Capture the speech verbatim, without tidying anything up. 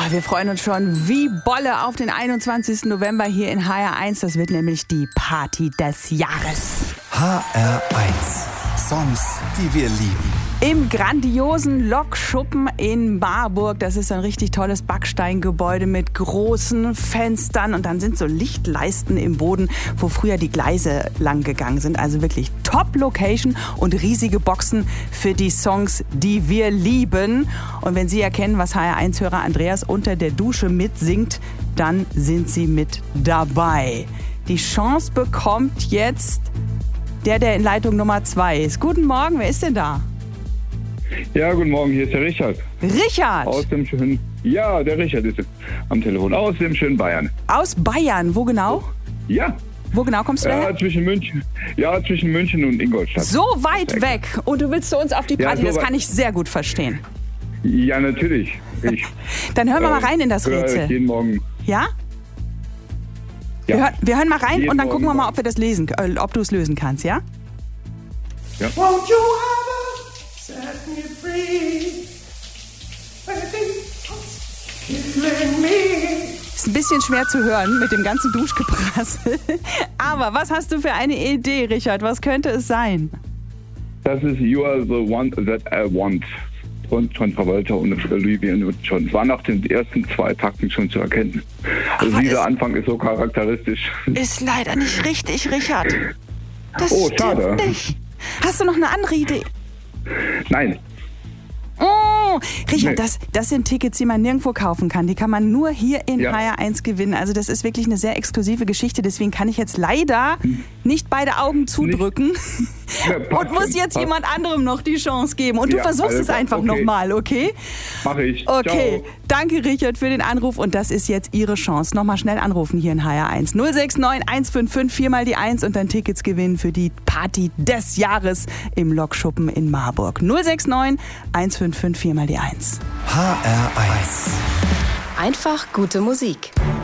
Ah, wir freuen uns schon wie Bolle auf den einundzwanzigsten November hier in H R eins. Das wird nämlich die Party des Jahres. H R eins. Songs, die wir lieben. Im grandiosen Lokschuppen in Marburg. Das ist ein richtig tolles Backsteingebäude mit großen Fenstern. Und dann sind so Lichtleisten im Boden, wo früher die Gleise lang gegangen sind. Also wirklich Top-Location und riesige Boxen für die Songs, die wir lieben. Und wenn Sie erkennen, was H R eins-Hörer Andreas unter der Dusche mitsingt, dann sind Sie mit dabei. Die Chance bekommt jetzt der, der in Leitung Nummer zwei ist. Guten Morgen, wer ist denn da? Ja, guten Morgen, hier ist der Richard. Richard? Aus dem schönen, ja, der Richard ist am Telefon, aus dem schönen Bayern. Aus Bayern, wo genau? Ja. Wo genau kommst du her? Ja, zwischen München, ja, zwischen München und Ingolstadt. So weit weg und du willst zu uns auf die Party, Ja, so das kann ich sehr gut verstehen. Ja, natürlich. Ich, Dann hören wir äh, mal rein in das höre Rätsel. jeden Morgen. Ja? Ja. Wir, hören, wir hören mal rein Jeden und dann gucken wir Morgen. mal, ob wir das lesen, äh, ob du es lösen kannst, ja? Ja. Won't you ever set me free? Baby, killing me. Ist ein bisschen schwer zu hören mit dem ganzen Duschgeprassel. Aber was hast du für eine Idee, Richard? Was könnte es sein? Das ist You Are the One That I Want von John Travolta und Olivia Newton-John. Es war nach den ersten zwei Takten schon zu erkennen. Also Aber dieser es- Anfang ist so charakteristisch. Ist leider nicht richtig, Richard. Das Oh, stimmt schade. nicht. Hast du noch eine andere Idee? Nein. Oh, Richard, Nee. das, das sind Tickets, die man nirgendwo kaufen kann. Die kann man nur hier in Ja. H R eins gewinnen. Also das ist wirklich eine sehr exklusive Geschichte. Deswegen kann ich jetzt leider nicht beide Augen zudrücken Ja, passt und muss schon, jetzt passt. jemand anderem noch die Chance geben. Und du Ja, versuchst alles es klar, einfach okay. nochmal, okay? Mache ich. Okay, Ciao. danke Richard für den Anruf und das ist jetzt Ihre Chance. Nochmal schnell anrufen hier in H R eins. null sechs neun eins fünf fünf vier mal die eins und dann Tickets gewinnen für die Party des Jahres im Lokschuppen in Marburg. null sechs neun eins fünf fünf vier mal die eins. H R eins. Einfach gute Musik.